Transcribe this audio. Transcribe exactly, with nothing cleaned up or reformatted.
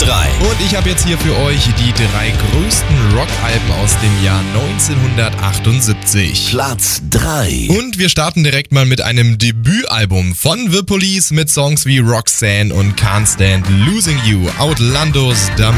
drei. Und ich habe jetzt hier für euch die drei größten Rockalben aus dem Jahr neunzehnhundertachtundsiebzig. Platz drei. Und wir starten direkt mal mit einem Debütalbum von The Police mit Songs wie Roxanne und Can't Stand Losing You. Outlandos